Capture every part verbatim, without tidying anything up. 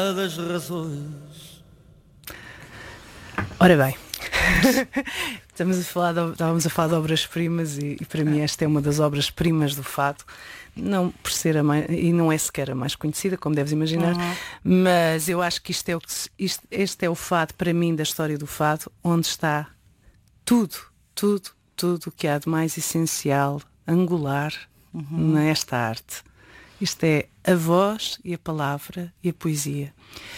das razões. Ora bem, estamos a falar de, estávamos a falar de obras-primas e, e para mim esta é uma das obras-primas do fado. Não por ser a mais, e não é sequer a mais conhecida, como deves imaginar, uhum. mas eu acho que isto é o que isto, este é o fado para mim da história do fado, onde está tudo, tudo, tudo o que há de mais essencial, angular uhum. nesta arte. Isto é a voz e a palavra e a poesia.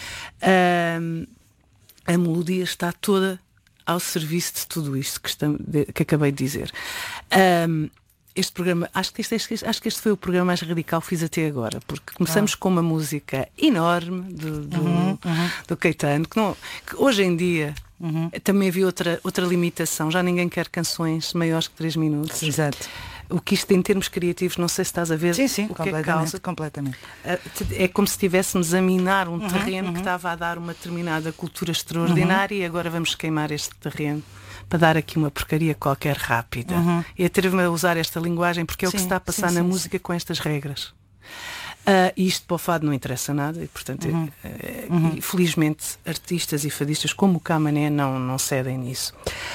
Um, a melodia está toda ao serviço de tudo isto que, estamos, de, que acabei de dizer. Um, Este programa, acho que este, este, acho que este foi o programa mais radical que fiz até agora, porque começamos ah. com uma música enorme do, do, uhum, uhum. do Caetano, que, não, que hoje em dia uhum. também havia outra, outra limitação, já ninguém quer canções maiores que três minutos. Exato. O que isto em termos criativos, não sei se estás a ver. Sim, sim, o que completamente, é causa. completamente. É como se estivéssemos a minar um uhum, terreno uhum. que estava a dar uma determinada cultura extraordinária uhum. e agora vamos queimar este terreno para dar aqui uma porcaria qualquer rápida. Uhum. E atrevo-me a usar esta linguagem porque é sim, o que se está a passar sim, na sim, música sim. com estas regras. Uh, e isto para o fado não interessa nada e, portanto, uhum. é, é, uhum. e, felizmente, artistas e fadistas como o Camané não, não cedem nisso.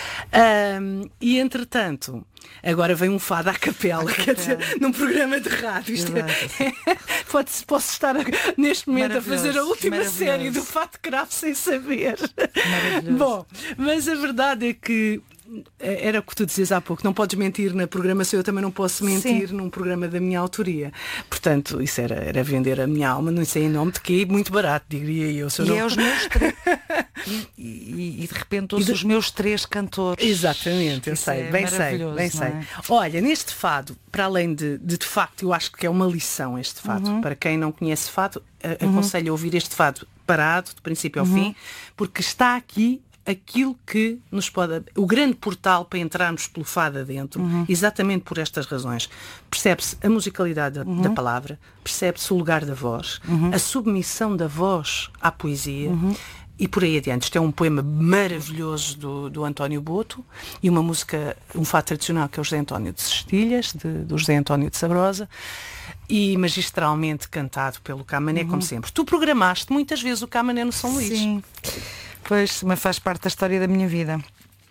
Uh, e, entretanto, agora vem um fado à capela, à quer capela. dizer, num programa de rádio. Isto é, é, pode, posso estar a, neste momento a fazer a última série do Fado Cravo sem saber. Bom, mas a verdade é que era o que tu dizias há pouco, não podes mentir na programação, eu também não posso mentir Sim. num programa da minha autoria. Portanto, isso era, era vender a minha alma, não sei em nome de quê, muito barato, diria eu. Se eu e não... é os meus três. e, e, e de repente ouço de... os meus três cantores. Exatamente, eu isso sei, é bem sei, bem sei. É? Olha, neste fado, para além de, de de facto, eu acho que é uma lição este fado. Uhum. Para quem não conhece fado, a, uhum. aconselho a ouvir este fado parado, de princípio ao uhum. fim, porque está aqui aquilo que nos pode... O grande portal para entrarmos pelo fado adentro, uhum. exatamente por estas razões. Percebe-se a musicalidade uhum. da palavra, percebe-se o lugar da voz, uhum. a submissão da voz à poesia uhum. e por aí adiante. Isto é um poema maravilhoso do, do António Boto e uma música, um fado tradicional que é o José António de Sestilhas, de, do José António de Sabrosa, e magistralmente cantado pelo Camané, uhum. como sempre. Tu programaste muitas vezes o Camané no São Luís. Sim. Pois, mas faz parte da história da minha vida.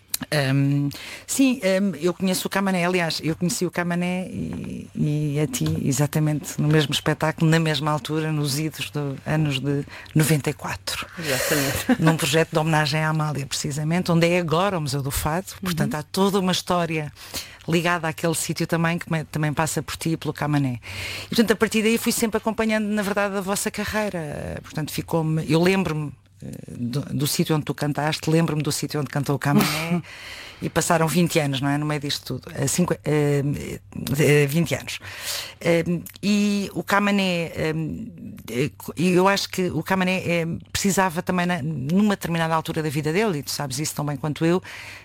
Um, sim, um, eu conheço o Camané, aliás, eu conheci o Camané e, e a ti exatamente no mesmo espetáculo, na mesma altura, nos idos dos anos de noventa e quatro. Exatamente. Num projeto de homenagem à Amália, precisamente, onde é agora o Museu do Fado. Portanto, uhum. há toda uma história ligada àquele sítio também, que me, também passa por ti e pelo Camané. E, portanto, a partir daí fui sempre acompanhando, na verdade, a vossa carreira. Portanto, ficou-me, eu lembro-me do, do sítio onde tu cantaste, lembro-me do sítio onde cantou o Camané e passaram vinte anos, não é? No meio disto tudo, cinco, uh, vinte anos. Uh, e o Camané, uh, eu acho que o Camané uh, precisava também, na, numa determinada altura da vida dele, e tu sabes isso tão bem quanto eu,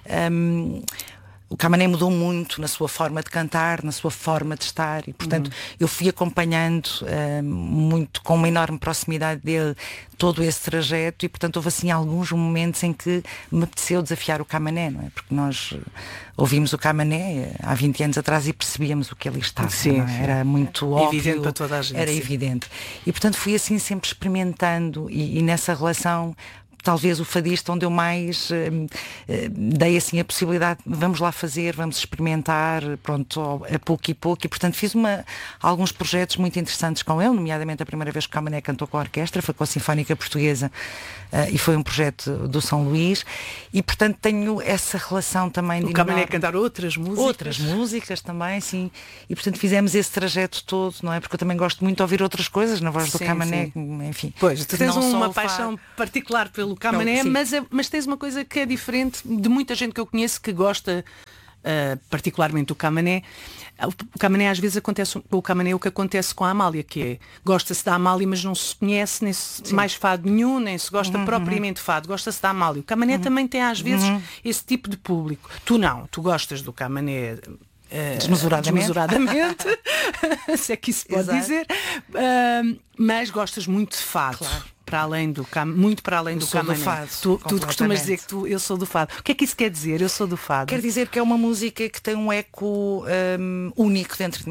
um, o Camané mudou muito na sua forma de cantar, na sua forma de estar e, portanto, uhum. eu fui acompanhando uh, muito, com uma enorme proximidade dele, todo esse trajeto e, portanto, houve assim alguns momentos em que me apeteceu desafiar o Camané, não é? Porque nós ouvimos o Camané há vinte anos atrás e percebíamos o que ali estava, sim, não é? Era muito óbvio, evidente para toda a gente, era sim. evidente. E, portanto, fui assim sempre experimentando e, e nessa relação talvez o fadista onde eu mais uh, uh, dei assim a possibilidade, vamos lá fazer, vamos experimentar, pronto, a pouco e pouco, e portanto fiz uma, alguns projetos muito interessantes com ele, nomeadamente a primeira vez que o Camané cantou com a orquestra, foi com a Sinfónica Portuguesa, uh, e foi um projeto do São Luís, e portanto tenho essa relação também de... O Camané cantar outras músicas. Outras músicas também, sim, e portanto fizemos esse trajeto todo, não é? Porque eu também gosto muito de ouvir outras coisas na voz do sim, Camané, sim. enfim. Pois, tu tens uma paixão particular pelo Camané, não, mas, é, mas tens uma coisa que é diferente de muita gente que eu conheço que gosta uh, particularmente do Camané. O Camané às vezes acontece com o Camané o que acontece com a Amália, que é, gosta-se da Amália mas não se conhece nem se, mais fado nenhum, nem se gosta uhum, propriamente de fado, gosta-se da Amália. O Camané uhum. também tem às vezes uhum. esse tipo de público. Tu não, tu gostas do Camané Uh, desmesuradamente, desmesuradamente. Se é que isso pode Exato. dizer, uh, mas gostas muito de fado, claro. para além do cam muito para além eu do sou Camané. Do fado, tu, tu costumas dizer que tu, eu sou do fado. O que é que isso quer dizer? Eu sou do fado. Quer dizer que é uma música que tem um eco um, único dentro de mim.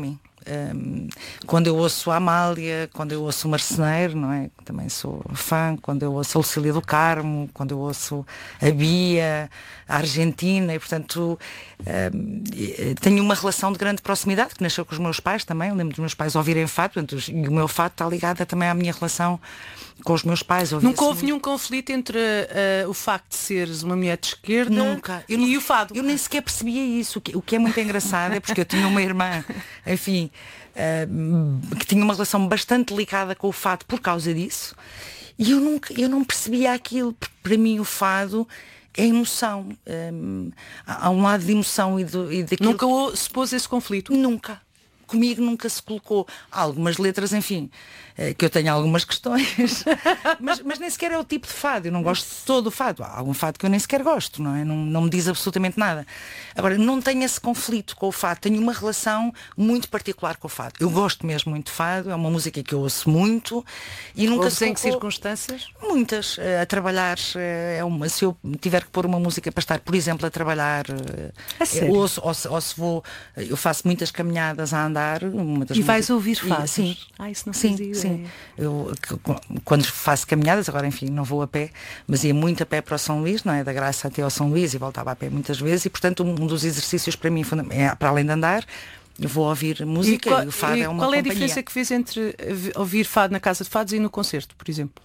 Um, quando eu ouço a Amália, quando eu ouço o Marceneiro, não é? Também sou fã, quando eu ouço a Lucília do Carmo, quando eu ouço a Bia, a Argentina, e portanto um, tenho uma relação de grande proximidade, que nasceu com os meus pais também. Eu lembro dos meus pais ouvirem fado, portanto, e o meu fado está ligado também à minha relação com os meus pais. Nunca houve muito... nenhum conflito entre uh, o facto de seres uma mulher de esquerda Nunca. Eu e não, o fado? Eu nem sequer percebia isso, o que, o que é muito engraçado é porque eu tinha uma irmã, enfim, uh, que tinha uma relação bastante ligada com o fado por causa disso, e eu, nunca, eu não percebia aquilo, porque para mim o fado é emoção. Um, há um lado de emoção e, do, e daquilo... Nunca se pôs esse conflito? Nunca. Comigo nunca se colocou. Há algumas letras, enfim, que eu tenho algumas questões, mas, mas nem sequer é o tipo de fado. Eu não gosto de todo o fado. Há algum fado que eu nem sequer gosto, não é? Não, não me diz absolutamente nada. Agora, não tenho esse conflito com o fado. Tenho uma relação muito particular com o fado. Eu gosto mesmo muito de fado. É uma música que eu ouço muito. E nunca Ouves se em que colocou... circunstâncias? Muitas. A trabalhar, é uma. Se eu tiver que pôr uma música para estar, por exemplo, a trabalhar, é ouço, ou, se, ou se vou, eu faço muitas caminhadas a andar. Uma das e vais músicas... ouvir fado? Sim. Ah, isso não sim, fazia sim. Eu, quando faço caminhadas, agora enfim, não vou a pé, mas ia muito a pé para o São Luís, não é? Da Graça até ao São Luís, e voltava a pé muitas vezes, e portanto um dos exercícios para mim é, para além de andar, eu vou ouvir música, e, qual, e o fado e é uma qual é companhia. A diferença que fez entre ouvir fado na casa de fados e no concerto, por exemplo?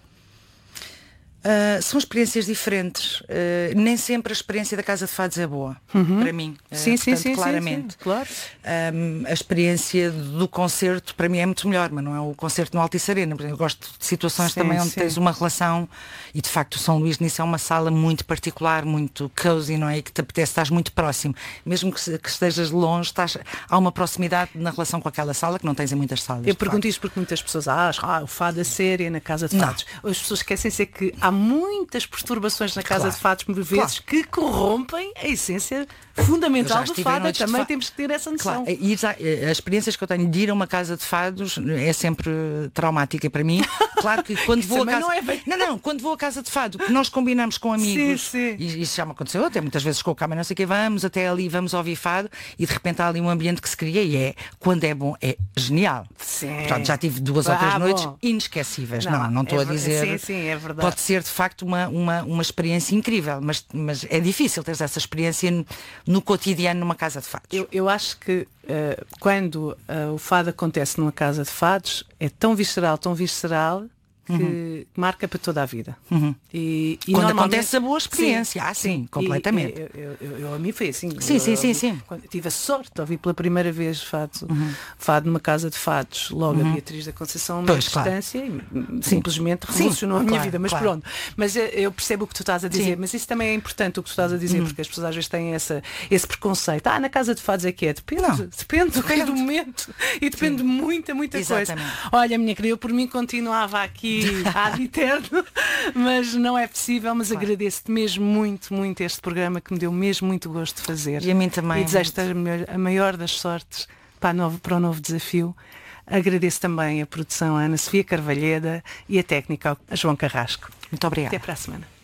Uh, são experiências diferentes. Uh, nem sempre a experiência da Casa de Fados é boa, uhum. para mim. Sim, uh, sim, portanto, sim, claramente. Sim, sim, claro. Um, a experiência do concerto para mim é muito melhor, mas não é o concerto no Altice Arena. Eu gosto de situações sim, também onde sim. tens uma relação, e de facto o São Luís nisso é uma sala muito particular, muito cozy, não é? E que te apetece, estás muito próximo. Mesmo que, que estejas longe, estás, há uma proximidade na relação com aquela sala que não tens em muitas salas. Eu pergunto facto. Isto porque muitas pessoas acham, ah, o fado a série na Casa de Fados. Não. As pessoas esquecem-se que há muitas perturbações na Casa claro. De Fados, por vezes, claro. Que corrompem a essência fundamental do fado. Também fa... temos que ter essa noção. Claro. E as experiências que eu tenho de ir a uma casa de fados é sempre traumática para mim. Claro que quando vou a casa... não, é bem... não, não, quando vou a casa de fado, que nós combinamos com amigos, sim, sim. E isso já me aconteceu até muitas vezes com o câmera, não sei o que, vamos até ali, vamos ouvir fado, e de repente há ali um ambiente que se cria, e é, quando é bom, é genial. Sim. Portanto, já tive duas ah, ou três bom. noites inesquecíveis. Não, não, não estou é, a dizer. Sim, sim, é verdade. Pode ser de facto uma, uma, uma experiência incrível, mas, mas é difícil ter essa experiência no, no cotidiano numa casa de fados. Eu, eu acho que uh, quando uh, o fado acontece numa casa de fados, é tão visceral, tão visceral, que uhum. marca para toda a vida. Uhum. E, e quando acontece a boa experiência, sim, ah, sim, sim completamente. E, eu, eu, eu, a mim foi assim. Sim, eu, sim, sim, eu, sim. Quando tive a sorte de ouvir pela primeira vez fado, uhum. fado numa casa de fados, logo uhum. a Beatriz da Conceição, uma distância, claro. E simplesmente sim. revolucionou sim, a minha claro, vida. Mas claro. Pronto, mas eu percebo o que tu estás a dizer, sim. mas isso também é importante o que tu estás a dizer, uhum. porque as pessoas às vezes têm essa, esse preconceito. Ah, na casa de fados é que é. Depende, não. depende, depende do momento e depende sim. de muita, muita Exatamente. Coisa. Olha, minha querida, eu por mim continuava aqui a eterno, mas não é possível, mas claro. Agradeço-te mesmo muito, muito este programa que me deu mesmo muito gosto de fazer. E a mim também. E desejo-te a maior das sortes para, novo, para o novo desafio. Agradeço também a produção a Ana Sofia Carvalheda e a técnica a João Carrasco. Muito obrigada. Até para a semana.